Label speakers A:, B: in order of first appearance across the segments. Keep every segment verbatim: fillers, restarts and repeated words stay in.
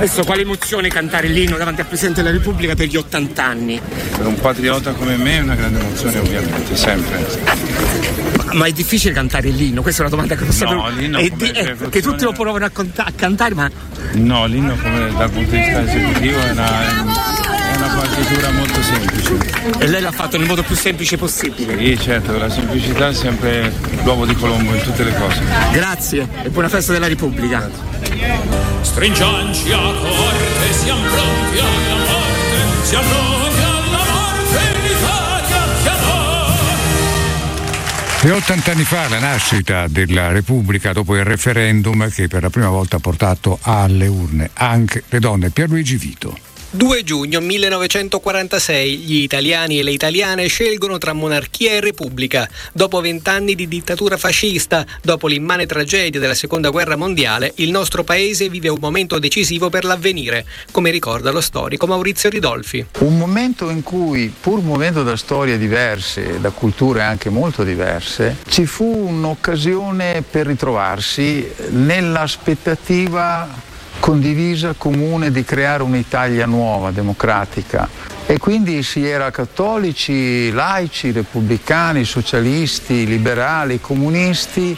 A: Adesso quale emozione cantare l'inno davanti al Presidente della Repubblica per gli ottanta anni?
B: Per un patriota come me è una grande emozione, ovviamente, sempre.
A: Ma è difficile cantare l'inno? Questa è una domanda che posso
B: No, l'inno
A: è
B: come
A: di, è, che tutti lo provano a, cont- a cantare, ma
B: no, l'inno come dal punto di vista esecutivo è una, è una partitura molto semplice.
A: E lei l'ha fatto nel modo più semplice possibile.
B: Sì, certo, la semplicità è sempre l'uovo di Colombo in tutte le cose.
A: Grazie e buona festa della Repubblica.
C: Stringiamoci a corte, siamo pronti alla morte, siamo pronti alla morte, l'Italia chiamò.
D: E ottanta anni fa la nascita della Repubblica dopo il referendum che per la prima volta ha portato alle urne anche le donne. Pierluigi Vito.
E: due giugno millenovecentoquarantasei gli italiani e le italiane scelgono tra monarchia e repubblica. Dopo vent'anni di dittatura fascista, dopo l'immane tragedia della seconda guerra mondiale, il nostro paese vive un momento decisivo per l'avvenire, come ricorda lo storico Maurizio Ridolfi.
F: Un momento in cui, pur muovendo da storie diverse, da culture anche molto diverse, ci fu un'occasione per ritrovarsi nell'aspettativa condivisa, comune, di creare un'Italia nuova, democratica. E quindi si era cattolici, laici, repubblicani, socialisti, liberali, comunisti,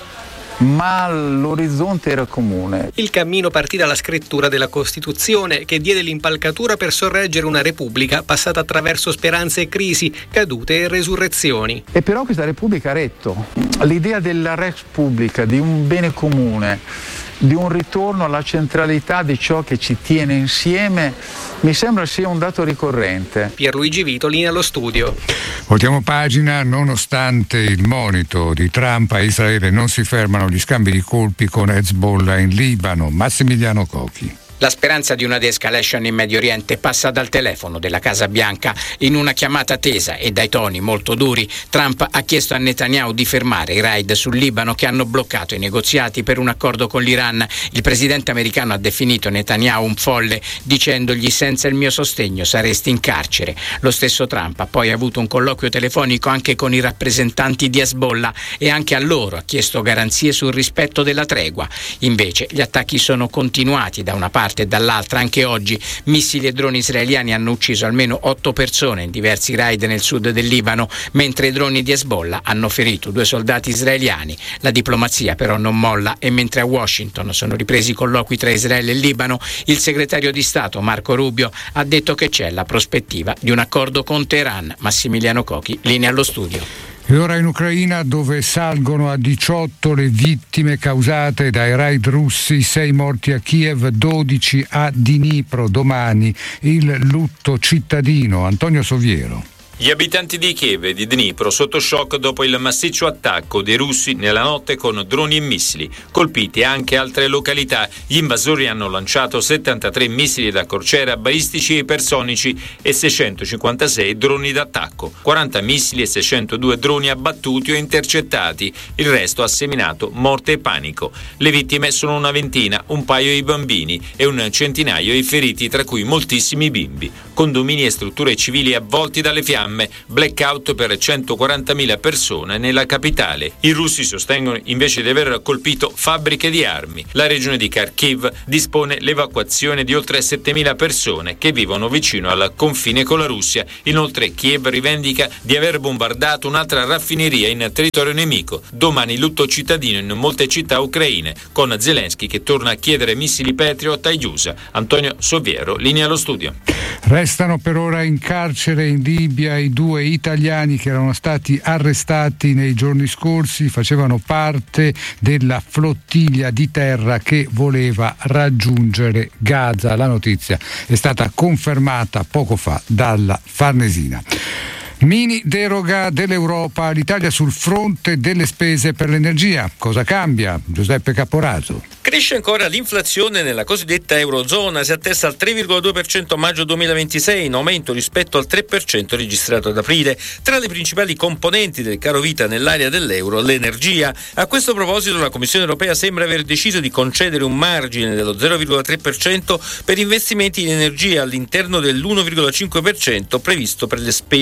F: ma l'orizzonte era comune.
E: Il cammino partì dalla scrittura della Costituzione, che diede l'impalcatura per sorreggere una Repubblica passata attraverso speranze e crisi, cadute e resurrezioni.
F: E però questa Repubblica ha retto. L'idea della Res Publica, di un bene comune, di un ritorno alla centralità di ciò che ci tiene insieme, mi sembra sia un dato ricorrente.
E: Pierluigi Vito, linea allo studio.
D: Voltiamo pagina. Nonostante il monito di Trump, a Israele non si fermano gli scambi di colpi con Hezbollah in Libano. Massimiliano Cocchi.
G: La speranza di una de-escalation in Medio Oriente passa dal telefono della Casa Bianca. In una chiamata tesa e dai toni molto duri, Trump ha chiesto a Netanyahu di fermare i raid sul Libano che hanno bloccato i negoziati per un accordo con l'Iran. Il presidente americano ha definito Netanyahu un folle, dicendogli: senza il mio sostegno saresti in carcere. Lo stesso Trump ha poi avuto un colloquio telefonico anche con i rappresentanti di Hezbollah e anche a loro ha chiesto garanzie sul rispetto della tregua. Invece gli attacchi sono continuati da una parte e dall'altra. Anche oggi missili e droni israeliani hanno ucciso almeno otto persone in diversi raid nel sud del Libano, mentre i droni di Hezbollah hanno ferito due soldati israeliani. La diplomazia però non molla e mentre a Washington sono ripresi i colloqui tra Israele e Libano, il segretario di Stato Marco Rubio ha detto che c'è la prospettiva di un accordo con Teheran. Massimiliano Cocchi, linea allo studio.
D: E ora in Ucraina, dove salgono a diciotto le vittime causate dai raid russi, sei morti a Kiev, dodici a Dnipro. Domani il lutto cittadino. Antonio Soviero.
H: Gli abitanti di Kiev e di Dnipro sotto shock dopo il massiccio attacco dei russi nella notte con droni e missili. Colpiti anche altre località, gli invasori hanno lanciato settantatré missili da crociera balistici e ipersonici e seicentocinquantasei droni d'attacco, quaranta missili e seicentodue droni abbattuti o intercettati. Il resto ha seminato morte e panico. Le vittime sono una ventina, un paio di bambini e un centinaio i feriti, tra cui moltissimi bimbi. Condomini e strutture civili avvolti dalle fiamme. Blackout per centoquarantamila persone nella capitale. I russi sostengono invece di aver colpito fabbriche di armi. La regione di Kharkiv dispone l'evacuazione di oltre settemila persone che vivono vicino al confine con la Russia. Inoltre Kiev rivendica di aver bombardato un'altra raffineria in territorio nemico. Domani lutto cittadino in molte città ucraine, con Zelensky che torna a chiedere missili Patriot agli U S A. Antonio Soviero, linea allo studio.
D: Restano per ora in carcere in Libia i due italiani che erano stati arrestati nei giorni scorsi, facevano parte della flottiglia di terra che voleva raggiungere Gaza. La notizia è stata confermata poco fa dalla Farnesina. Mini deroga dell'Europa, l'Italia sul fronte delle spese per l'energia. Cosa cambia? Giuseppe Caporaso.
I: Cresce ancora l'inflazione nella cosiddetta Eurozona, si attesta al tre virgola due per cento a maggio duemilaventisei, in aumento rispetto al tre per cento registrato ad aprile. Tra le principali componenti del caro vita nell'area dell'euro, l'energia. A questo proposito la Commissione europea sembra aver deciso di concedere un margine dello zero virgola tre per cento per investimenti in energia all'interno dell'uno virgola cinque per cento previsto per le spese per la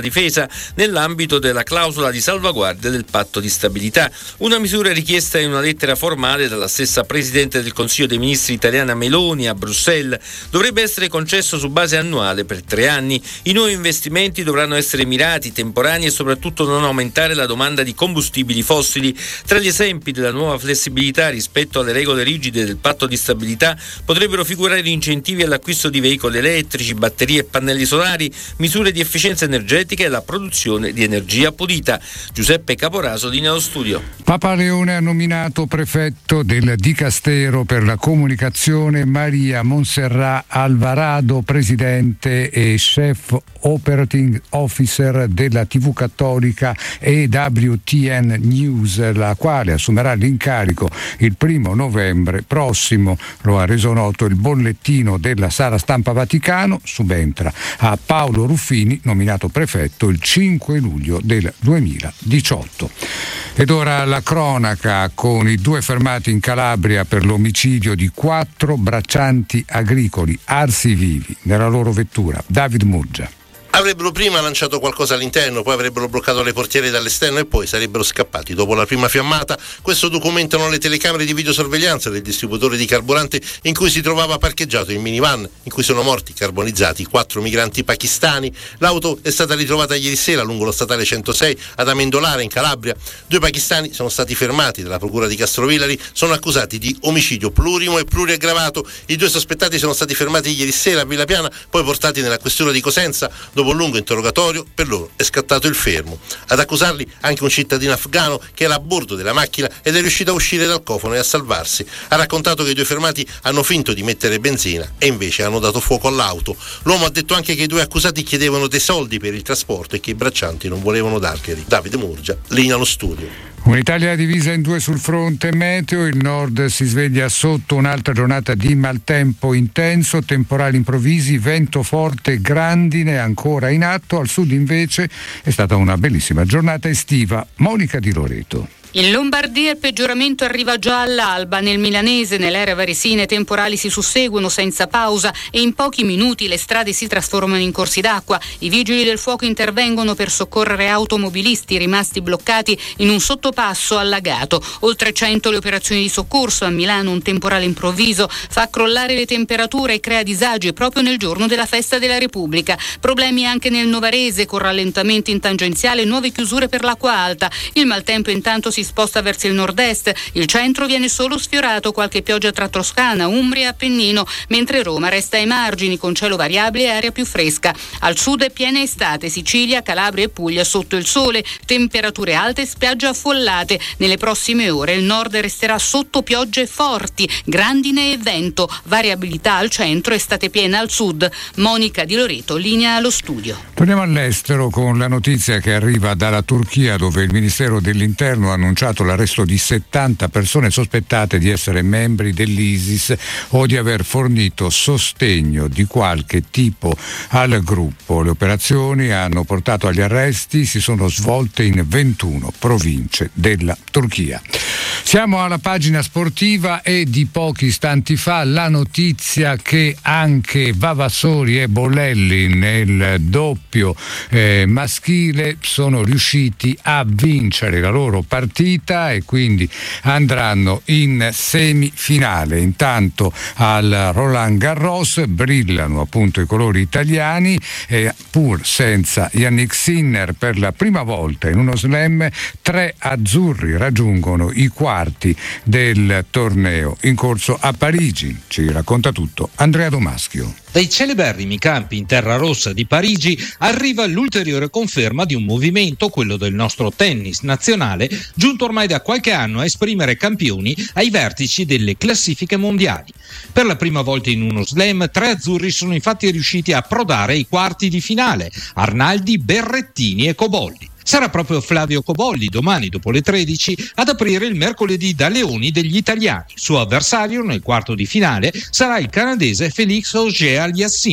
I: difesa nell'ambito della clausola di salvaguardia del patto di stabilità, una misura richiesta in una lettera formale dalla stessa Presidente del Consiglio dei Ministri italiana Meloni a Bruxelles. Dovrebbe essere concesso su base annuale per tre anni. I nuovi investimenti dovranno essere mirati, temporanei e soprattutto non aumentare la domanda di combustibili fossili. Tra gli esempi della nuova flessibilità rispetto alle regole rigide del patto di stabilità potrebbero figurare incentivi all'acquisto di veicoli elettrici, batterie e pannelli solari, misure di efficienza energetica e la produzione di energia pulita. Giuseppe Caporaso, linea allo studio.
D: Papa Leone ha nominato prefetto del Dicastero per la comunicazione Maria Montserrat Alvarado, presidente e chef operating officer della tivù cattolica E W T N News, la quale assumerà l'incarico il primo novembre prossimo. Lo ha reso noto il bollettino della Sala Stampa Vaticano. Subentra a Paolo Ruffini, nominato prefetto il cinque luglio del duemiladiciotto. Ed ora la cronaca con i due fermati in Calabria per l'omicidio di quattro braccianti agricoli arsi vivi nella loro vettura. David Murgia.
J: Avrebbero prima lanciato qualcosa all'interno, poi avrebbero bloccato le portiere dall'esterno e poi sarebbero scappati. Dopo la prima fiammata, questo documentano le telecamere di videosorveglianza del distributore di carburante in cui si trovava parcheggiato il minivan, in cui sono morti carbonizzati quattro migranti pakistani. L'auto è stata ritrovata ieri sera lungo lo statale centosei ad Amendolare in Calabria. Due pakistani sono stati fermati dalla procura di Castrovillari, sono accusati di omicidio plurimo e pluriaggravato. I due sospettati sono stati fermati ieri sera a Villapiana, poi portati nella questura di Cosenza. Dopo un lungo interrogatorio, per loro è scattato il fermo. Ad accusarli anche un cittadino afghano che era a bordo della macchina ed è riuscito a uscire dal cofano e a salvarsi. Ha raccontato che i due fermati hanno finto di mettere benzina e invece hanno dato fuoco all'auto. L'uomo ha detto anche che i due accusati chiedevano dei soldi per il trasporto e che i braccianti non volevano darglieli. Davide Murgia, linea allo studio.
D: Un'Italia divisa in due sul fronte meteo, il nord si sveglia sotto un'altra giornata di maltempo intenso, temporali improvvisi, vento forte, grandine ancora in atto, al sud invece è stata una bellissima giornata estiva. Monica Di Loreto.
K: In Lombardia il peggioramento arriva già all'alba. Nel milanese, nell'area varesina, temporali si susseguono senza pausa e in pochi minuti le strade si trasformano in corsi d'acqua. I vigili del fuoco intervengono per soccorrere automobilisti rimasti bloccati in un sottopasso allagato. Oltre cento le operazioni di soccorso. A Milano un temporale improvviso fa crollare le temperature e crea disagi proprio nel giorno della festa della Repubblica. Problemi anche nel Novarese, con rallentamenti in tangenziale e nuove chiusure per l'acqua alta. Il maltempo intanto si sposta verso il nord-est, il centro viene solo sfiorato, qualche pioggia tra Toscana, Umbria e Appennino, mentre Roma resta ai margini con cielo variabile e aria più fresca. Al sud è piena estate, Sicilia, Calabria e Puglia sotto il sole, temperature alte e spiagge affollate. Nelle prossime ore il nord resterà sotto piogge forti, grandine e vento, variabilità al centro, estate piena al sud. Monica Di Loreto, linea allo studio.
D: Torniamo all'estero con la notizia che arriva dalla Turchia, dove il Ministero dell'Interno ha annunciato l'arresto di settanta persone sospettate di essere membri dell'ISIS o di aver fornito sostegno di qualche tipo al gruppo. Le operazioni hanno portato agli arresti, si sono svolte in ventuno province della Turchia. Siamo alla pagina sportiva e di pochi istanti fa la notizia che anche Vavassori e Bolelli nel doppio eh, maschile sono riusciti a vincere la loro partita e quindi andranno in semifinale. Intanto al Roland Garros brillano appunto i colori italiani, e pur senza Yannick Sinner per la prima volta in uno slam tre azzurri raggiungono i quarti del torneo in corso a Parigi. Ci racconta tutto Andrea Domaschio.
L: Dai celeberrimi campi in terra rossa di Parigi arriva l'ulteriore conferma di un movimento, quello del nostro tennis nazionale, giunto ormai da qualche anno a esprimere campioni ai vertici delle classifiche mondiali. Per la prima volta in uno slam, tre azzurri sono infatti riusciti a approdare ai quarti di finale: Arnaldi, Berrettini e Cobolli. Sarà proprio Flavio Cobolli domani dopo le tredici ad aprire il mercoledì da leoni degli italiani. Suo avversario nel quarto di finale sarà il canadese Félix Auger-Aliassime.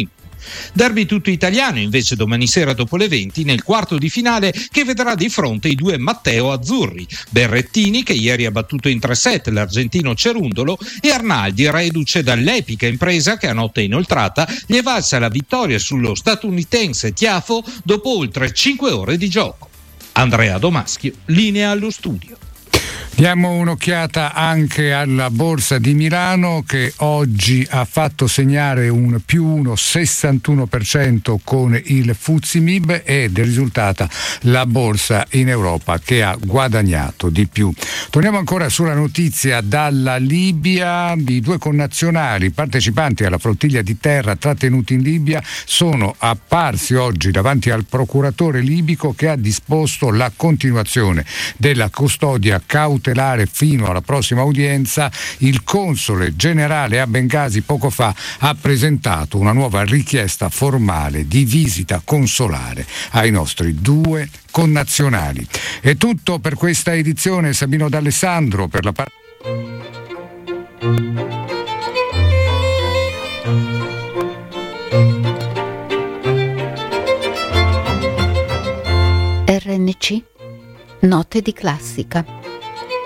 L: Derby tutto italiano invece domani sera dopo le venti nel quarto di finale, che vedrà di fronte i due Matteo Azzurri, Berrettini che ieri ha battuto in tre set l'argentino Cerundolo e Arnaldi reduce dall'epica impresa che a notte inoltrata gli è valsa la vittoria sullo statunitense Tiafo dopo oltre cinque ore di gioco. Andrea Domaschio, linea allo studio.
D: Diamo un'occhiata anche alla Borsa di Milano, che oggi ha fatto segnare un più uno virgola sessantuno per cento con il Fuzimib ed è risultata la borsa in Europa che ha guadagnato di più. Torniamo ancora sulla notizia dalla Libia. I due connazionali partecipanti alla flottiglia di terra trattenuti in Libia sono apparsi oggi davanti al procuratore libico, che ha disposto la continuazione della custodia cautelare fino alla prossima udienza. Il console generale a Bengasi poco fa ha presentato una nuova richiesta formale di visita consolare ai nostri due connazionali. È tutto per questa edizione. Sabino D'Alessandro per la parte.
M: R N C Note di classica.